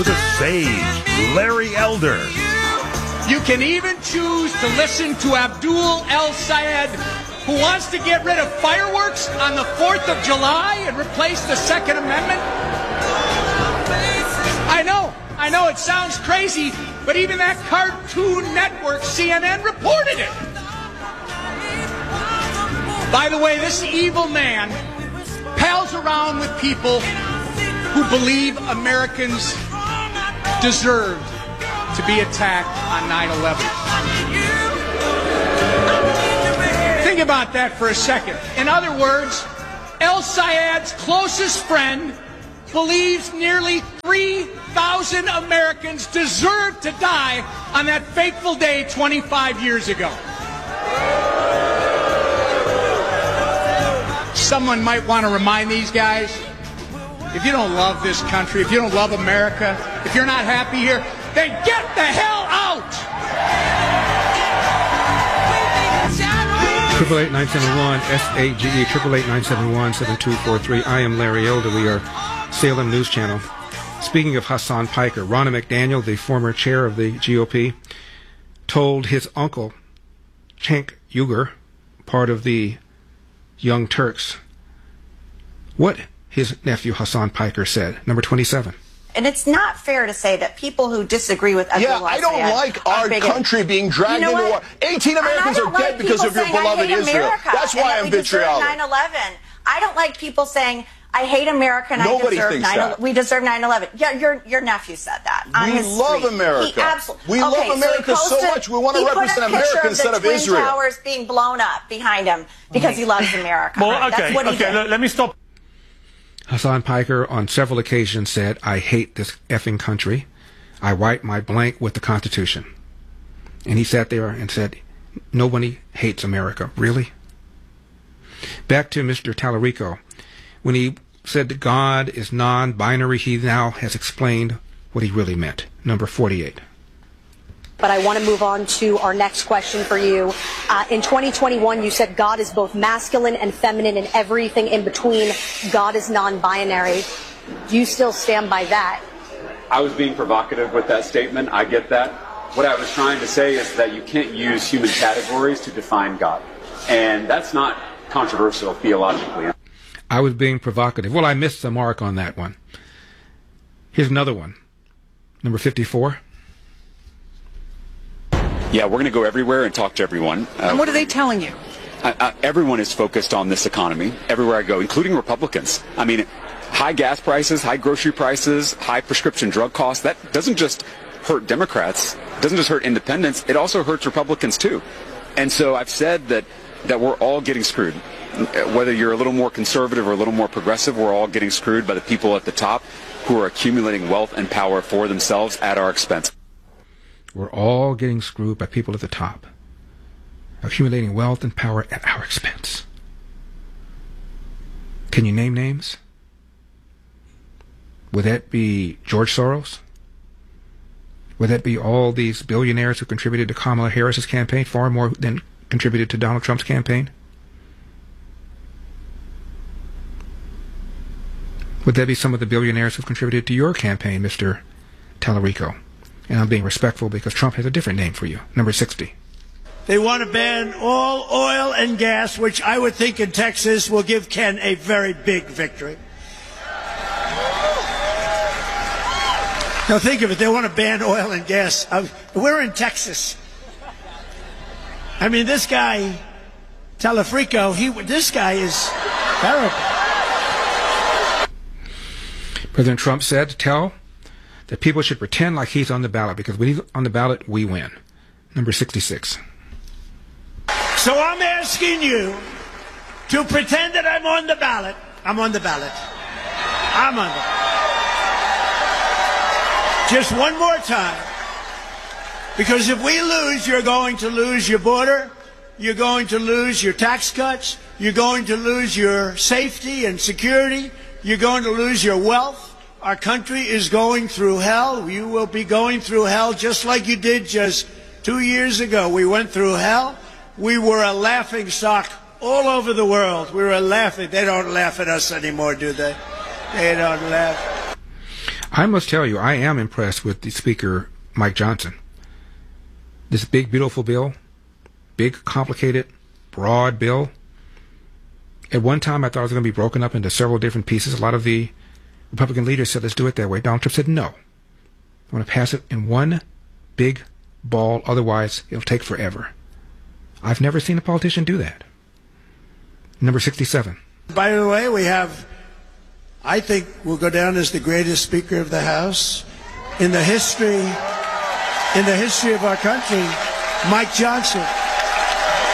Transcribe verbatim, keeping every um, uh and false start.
The sage, Larry Elder. You can even choose to listen to Abdul El-Sayed, who wants to get rid of fireworks on the fourth of July and replace the Second Amendment. I know, I know it sounds crazy, but even that Cartoon Network, C N N, reported it. By the way, this evil man pals around with people who believe Americans deserved to be attacked on nine eleven. Think about that for a second. In other words, El-Sayed's closest friend believes nearly three thousand Americans deserved to die on that fateful day twenty-five years ago. Someone might want to remind these guys, if you don't love this country, if you don't love America, if you're not happy here, then get the hell out! Triple eight nine seven one S A G E triple eight nine seven one seven two four three. I am Larry Elder. We are Salem News Channel. Speaking of Hassan Piker, Ronna McDaniel, the former chair of the G O P, told his uncle Cenk Uygur, part of the Young Turks, what his nephew Hassan Piker said. Number twenty-seven. And it's not fair to say that people who disagree with Abdul Yeah, I don't like our country being dragged you know into war. what? eighteen Americans are like dead because of your beloved Israel. That's why I'm vitriolic. nine eleven. I don't like people saying, I hate America and Nobody I deserve thinks nine that. We deserve nine eleven. Yeah, your your nephew said that. On We his love street. America. He absolutely, We okay, love America so, so posted, much. We want to represent America instead of Twin Israel. Towers being blown up behind him because he loves America. Well, right? okay, That's what he okay. did. Let me stop. Hassan Piker on several occasions said, I hate this effing country. I wipe my blank with the Constitution. And he sat there and said, nobody hates America. Really? Back to Mister Tallarico. When he said that God is non-binary, he now has explained what he really meant. Number forty-eight. But I want to move on to our next question for you. Uh, in twenty twenty-one, you said God is both masculine and feminine and everything in between. God is non-binary. Do you still stand by that? I was being provocative with that statement. I get that. What I was trying to say is that you can't use human categories to define God. And that's not controversial theologically. I was being provocative. Well, I missed the mark on that one. Here's another one. Number fifty-four. Yeah, we're going to go everywhere and talk to everyone. Uh, and what are they telling you? Uh, uh, everyone is focused on this economy, everywhere I go, including Republicans. I mean, high gas prices, high grocery prices, high prescription drug costs, that doesn't just hurt Democrats, doesn't just hurt independents, it also hurts Republicans too. And so I've said that, that we're all getting screwed. Whether you're a little more conservative or a little more progressive, we're all getting screwed by the people at the top who are accumulating wealth and power for themselves at our expense. We're all getting screwed by people at the top, accumulating wealth and power at our expense. Can you name names? Would that be George Soros? Would that be all these billionaires who contributed to Kamala Harris's campaign, far more than contributed to Donald Trump's campaign? Would that be some of the billionaires who've contributed to your campaign, Mister Tallarico? And I'm being respectful because Trump has a different name for you. Number sixty. They want to ban all oil and gas, which I would think in Texas will give Ken a very big victory. Now think of it. They want to ban oil and gas. We're in Texas. I mean, this guy, Tallarico, he, this guy is terrible. President Trump said to tell that people should pretend like he's on the ballot because when he's on the ballot, we win. Number sixty-six. So I'm asking you to pretend that I'm on the ballot. I'm on the ballot. I'm on the ballot. Just one more time. Because if we lose, you're going to lose your border. You're going to lose your tax cuts. You're going to lose your safety and security. You're going to lose your wealth. Our country is going through hell. You will be going through hell just like you did just two years ago. We went through hell. We were a laughing stock all over the world. We were laughing. They don't laugh at us anymore, do they? They don't laugh. I must tell you, I am impressed with the Speaker, Mike Johnson. This big, beautiful bill, big, complicated, broad bill. At one time, I thought it was going to be broken up into several different pieces. A lot of the Republican leaders said, let's do it that way. Donald Trump said, no. I want to pass it in one big ball. Otherwise, it'll take forever. I've never seen a politician do that. Number sixty-seven. By the way, we have, I think will go down as the greatest Speaker of the House in the history, in the history of our country, Mike Johnson.